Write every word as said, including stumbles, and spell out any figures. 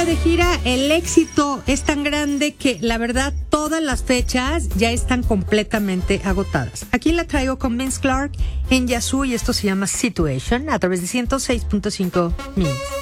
sale de gira, el éxito es tan grande que la verdad todas las fechas ya están completamente agotadas. Aquí la traigo con Vince Clarke en Yazoo y esto se llama Situation a través de ciento seis punto cinco Minutes.